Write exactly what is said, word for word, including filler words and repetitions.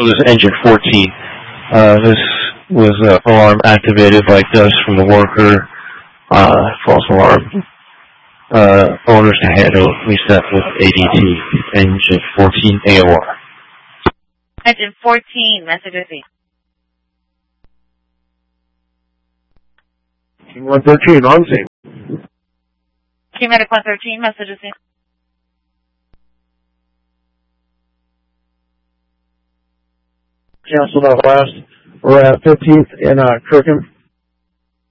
this is engine fourteen. Uh, this was uh, alarm activated like this from the worker. Uh, false alarm. Uh, orders to handle reset with A D T. Engine fourteen A O R. Engine fourteen, message received. King one thirteen, on scene. King Medic one thirteen, message received. Cancel that last. We're at fifteenth in uh, Kirkham.